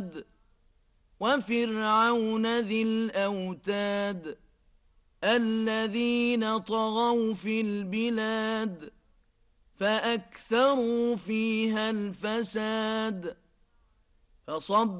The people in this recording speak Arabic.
العباد وفرعون ذي الأوتاد الذين طغوا في البلاد فأكثروا فيها الفساد فصب